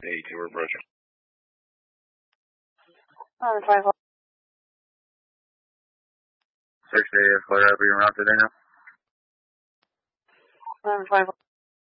82, we're approaching. 5. 6 flare up, you're around today now? 5.